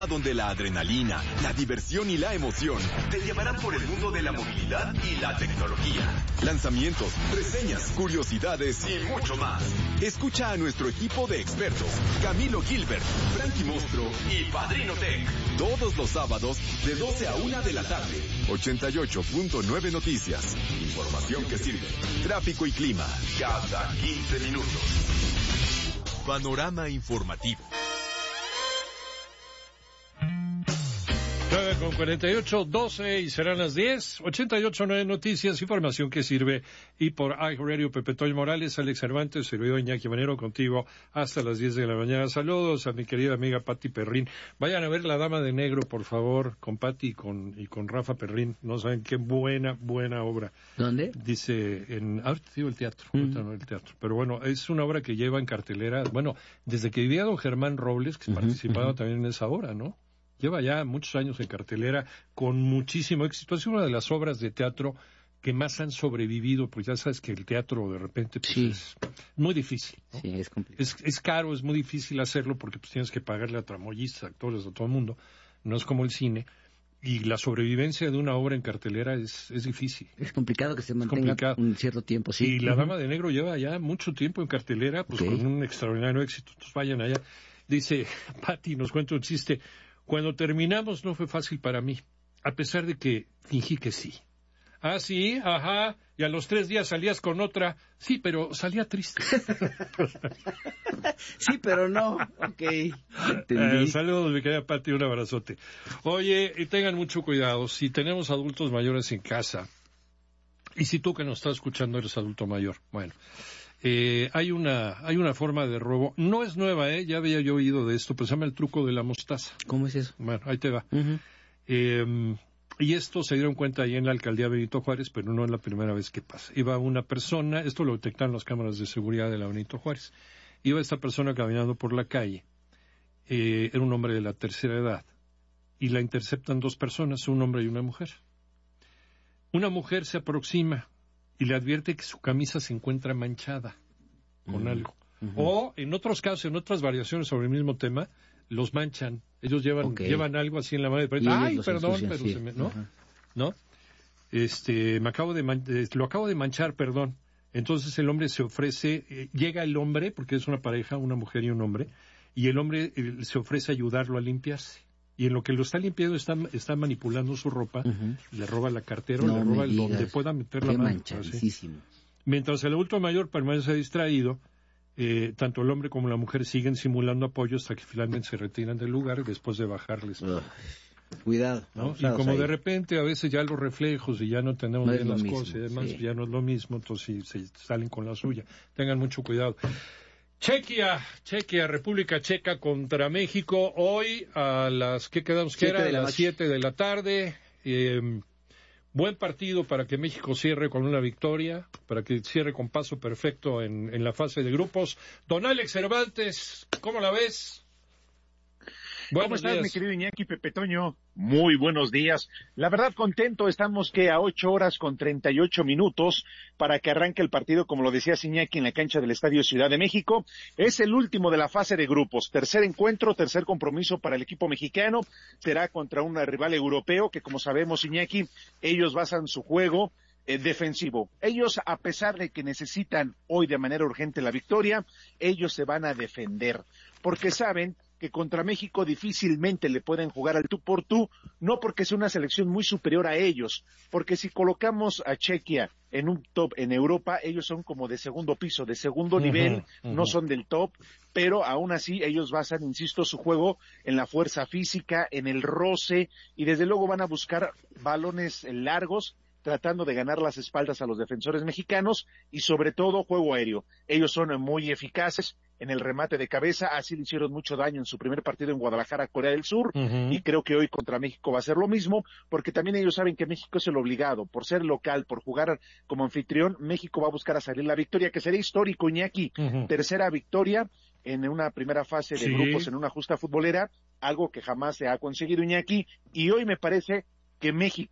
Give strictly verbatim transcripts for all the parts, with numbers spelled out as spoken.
Donde la adrenalina, la diversión y la emoción te llevarán por el mundo de la movilidad y la tecnología. Lanzamientos, reseñas, curiosidades y mucho más. Escucha a nuestro equipo de expertos, Camilo Gilbert, Frankie Mostro y Padrino Tech. Todos los sábados de doce a una de la tarde. ochenta y ocho punto nueve Noticias. Información que sirve. Tráfico y clima cada quince minutos. Panorama informativo. nueve con cuarenta y ocho, doce y serán las diez, ochenta y ocho, nueve Noticias, información que sirve. Y por iHeartRadio, Pepe Toño Morales, Alex Cervantes, servidor Iñaki Manero, contigo hasta las diez de la mañana. Saludos a mi querida amiga Pati Perrín. Vayan a ver La Dama de Negro, por favor, con Pati y con, y con Rafa Perrín. No saben qué buena, buena obra. ¿Dónde? Dice, en, ahorita digo el teatro, Mm. ahorita no el teatro. Pero bueno, es una obra que lleva en cartelera, bueno, desde que vivía don Germán Robles, que uh-huh, participaba uh-huh. también en esa obra, ¿no? Lleva ya muchos años en cartelera con muchísimo éxito. Es una de las obras de teatro que más han sobrevivido, pues ya sabes que el teatro de repente pues, sí. es muy difícil, ¿no? Sí, es complicado. Es, es caro, es muy difícil hacerlo porque pues tienes que pagarle a tramoyistas, actores, a todo el mundo. No es como el cine. Y la sobrevivencia de una obra en cartelera es, es difícil. Es complicado que se mantenga un cierto tiempo, sí. Y La Dama de Negro lleva ya mucho tiempo en cartelera, pues okay. con un extraordinario éxito. Entonces vayan allá. Dice, Pati, nos cuenta un chiste. Cuando terminamos no fue fácil para mí, a pesar de que fingí que sí. Ah, sí, ajá, y a los tres días salías con otra. Sí, pero salía triste. Sí, pero no, ok. Eh, saludos, mi querida Pati, un abrazote. Oye, y tengan mucho cuidado, si tenemos adultos mayores en casa, y si tú que nos estás escuchando eres adulto mayor, bueno... Eh, hay una hay una forma de robo, no es nueva, eh, ya había yo oído de esto, pero se llama el truco de la mostaza. ¿Cómo es eso? Bueno, ahí te va. Uh-huh. Eh, y esto se dieron cuenta ahí en la alcaldía Benito Juárez, pero no es la primera vez que pasa. Iba una persona, esto lo detectaron las cámaras de seguridad de la Benito Juárez, iba esta persona caminando por la calle, eh, era un hombre de la tercera edad, y la interceptan dos personas, un hombre y una mujer. Una mujer se aproxima y le advierte que su camisa se encuentra manchada con uh-huh. algo. Uh-huh. O, en otros casos, en otras variaciones sobre el mismo tema, los manchan. Ellos llevan okay. llevan algo así en la mano. Ay, perdón, ensucian, pero sí. se me... ¿No? Uh-huh. ¿No? Este, me acabo de... Man... Lo acabo de manchar, perdón. Entonces el hombre se ofrece... Eh, llega el hombre, porque es una pareja, una mujer y un hombre, y el hombre eh, se ofrece a ayudarlo a limpiarse. Y en lo que lo está limpiando está, está manipulando su ropa, uh-huh. le roba la cartera, no le roba el donde pueda meter la mano. Mientras el adulto mayor permanece distraído, eh, tanto el hombre como la mujer siguen simulando apoyo hasta que finalmente se retiran del lugar después de bajarles. Uh, cuidado. ¿No? Y como ahí. De repente a veces ya los reflejos y ya no tenemos no bien las mismo, cosas y demás, sí. ya no es lo mismo, entonces se salen con la suya. Tengan mucho cuidado. Chequia, Chequia, República Checa contra México, hoy a las, ¿qué quedamos? que era? A las siete de la tarde. Eh, buen partido para que México cierre con una victoria, para que cierre con paso perfecto en, en la fase de grupos. Don Alex Cervantes, ¿cómo la ves? Buenos ¿Cómo estás, días. Mi querido Iñaki Pepe Toño? Muy buenos días. La verdad, contento, estamos que a ocho horas con treinta y ocho minutos para que arranque el partido, como lo decía Iñaki, en la cancha del Estadio Ciudad de México. Es el último de la fase de grupos. Tercer encuentro, tercer compromiso para el equipo mexicano. Será contra un rival europeo que, como sabemos, Iñaki, ellos basan su juego eh, defensivo. Ellos, a pesar de que necesitan hoy de manera urgente la victoria, ellos se van a defender, porque saben que contra México difícilmente le pueden jugar al tú por tú, no porque sea una selección muy superior a ellos, porque si colocamos a Chequia en un top en Europa, ellos son como de segundo piso, de segundo uh-huh, nivel, uh-huh. no son del top, pero aún así ellos basan, insisto, su juego en la fuerza física, en el roce, y desde luego van a buscar balones largos, tratando de ganar las espaldas a los defensores mexicanos, y sobre todo juego aéreo. Ellos son muy eficaces en el remate de cabeza, así le hicieron mucho daño en su primer partido en Guadalajara, Corea del Sur, uh-huh. y creo que hoy contra México va a ser lo mismo, porque también ellos saben que México es el obligado, por ser local, por jugar como anfitrión, México va a buscar a salir la victoria, que sería histórico, Iñaki, uh-huh. tercera victoria en una primera fase de sí. grupos en una justa futbolera, algo que jamás se ha conseguido, Iñaki, y hoy me parece que México,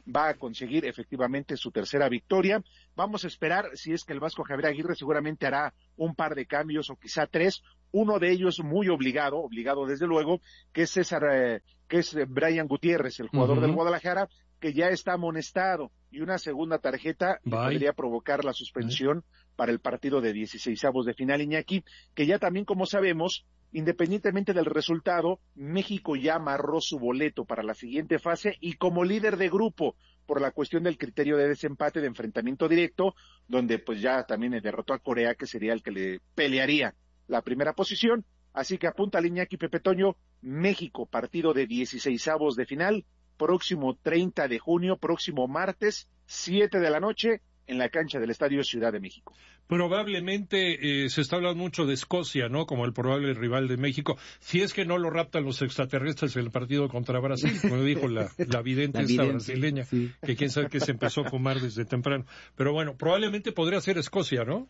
va a conseguir efectivamente su tercera victoria. Vamos a esperar si es que el Vasco Javier Aguirre seguramente hará un par de cambios o quizá tres, uno de ellos muy obligado, obligado desde luego, que es César, eh, que es Brian Gutiérrez, el jugador uh-huh. del Guadalajara, que ya está amonestado, y una segunda tarjeta podría provocar la suspensión uh-huh. para el partido de dieciseisavos de final, Iñaki, que ya también, como sabemos, independientemente del resultado, México ya amarró su boleto para la siguiente fase y como líder de grupo, por la cuestión del criterio de desempate de enfrentamiento directo, donde pues ya también derrotó a Corea, que sería el que le pelearía la primera posición. Así que apunta a Iñaki Pepe Toño, México, partido de dieciseisavos de final, próximo treinta de junio, próximo martes, siete de la noche, en la cancha del Estadio Ciudad de México. Probablemente eh, se está hablando mucho de Escocia, ¿no? Como el probable rival de México, si es que no lo raptan los extraterrestres en el partido contra Brasil, como dijo la, la vidente la esta vidente, brasileña, sí. que quién sabe que se empezó a fumar desde temprano. Pero bueno, probablemente podría ser Escocia, ¿no?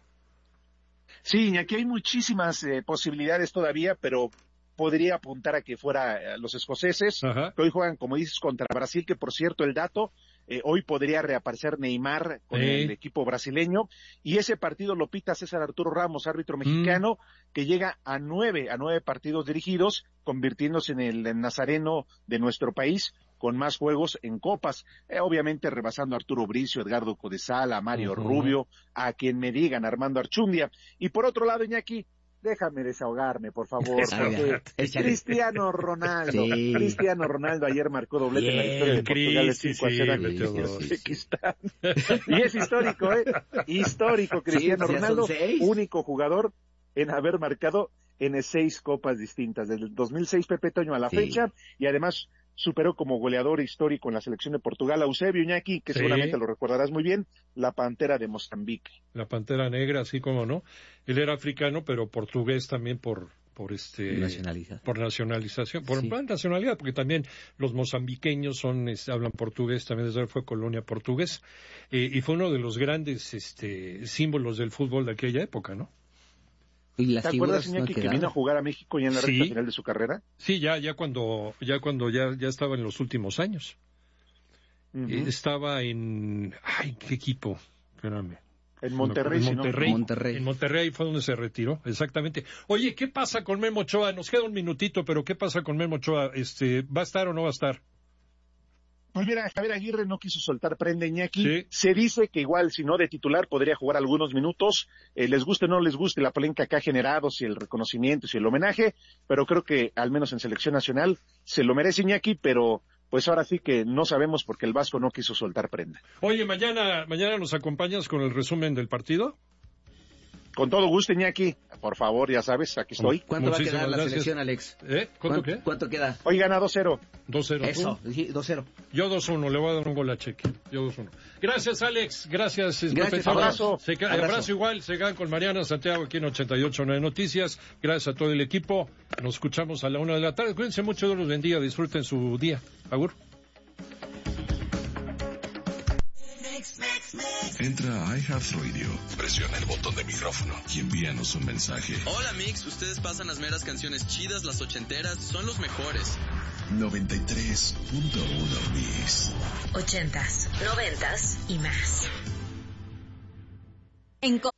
Sí, aquí hay muchísimas eh, posibilidades todavía, pero podría apuntar a que fuera eh, los escoceses, Ajá. que hoy juegan, como dices, contra Brasil, que por cierto, el dato... Eh, hoy podría reaparecer Neymar con sí. el equipo brasileño, y ese partido lo pita César Arturo Ramos, árbitro mexicano, mm. que llega a nueve, a nueve partidos dirigidos, convirtiéndose en el nazareno de nuestro país, con más juegos en copas, eh, obviamente rebasando a Arturo Bricio, Edgardo Codesal, a Mario uh-huh. Rubio, a quien me digan, Armando Archundia. Y por otro lado, Iñaki, déjame desahogarme, por favor, porque Cristiano Ronaldo, sí. Cristiano Ronaldo ayer marcó doblete yeah, en la victoria de Portugal de cinco a cero sí, sí, y es histórico, ¿eh? Histórico, Cristiano sí, Ronaldo, único jugador en haber marcado en seis copas distintas, desde el dos mil seis, Pepe Toño, a la sí. fecha, y además superó como goleador histórico en la selección de Portugal a Eusebio Iñaki, que sí. seguramente lo recordarás muy bien, la Pantera de Mozambique. La Pantera Negra, así como no. Él era africano, pero portugués también por por este Nacionaliza. por nacionalización, por sí. nacionalidad, porque también los mozambiqueños son este, hablan portugués, también desde fue colonia portugués, eh, y fue uno de los grandes este símbolos del fútbol de aquella época, ¿no? ¿Y las ¿Te acuerdas, Iñaki, no que vino a jugar a México ya en la sí. recta final de su carrera? Sí, ya, ya cuando, ya cuando ya, ya estaba en los últimos años. Uh-huh. Eh, estaba en, ay, ¿qué equipo? Espérame. En Monterrey, en Monterrey, ¿no? Monterrey. En Monterrey fue donde se retiró, exactamente. Oye, ¿qué pasa con Memo Ochoa? Nos queda un minutito, pero ¿qué pasa con Memo Ochoa? Este, ¿va a estar o no va a estar? Pues mira, Javier Aguirre no quiso soltar prenda, Iñaki. Sí. Se dice que igual, si no de titular, podría jugar algunos minutos. Eh, les guste o no les guste la polémica que ha generado, si el reconocimiento, si el homenaje, pero creo que al menos en selección nacional se lo merece, Iñaki, pero pues ahora sí que no sabemos porque el Vasco no quiso soltar prenda. Oye, mañana, mañana nos acompañas con el resumen del partido. Con todo gusto, Iñaki. Por favor, ya sabes, aquí estoy. ¿Cuánto Muchísimas va a quedar la gracias. selección, Alex? ¿Eh? ¿Cuánto qué? ¿Cuánto queda? Hoy gana dos cero. dos cero. Eso, dos cero. Yo dos uno, le voy a dar un gol a Cheque. Yo dos uno. Gracias, Alex. Gracias. Gracias. Abrazo. Se ca- abrazo. Abrazo igual. Se quedan con Mariana Santiago aquí en ochenta y ocho punto nueve Noticias. Gracias a todo el equipo. Nos escuchamos a la una de la tarde. Cuídense mucho, Dios los bendiga. Disfruten su día. Agur. Entra a iHeartRadio, presiona el botón de micrófono y envíanos un mensaje. Hola Mix, ustedes pasan las meras canciones chidas, las ochenteras, son los mejores. noventa y tres punto uno Mix. Ochentas, noventas y más. En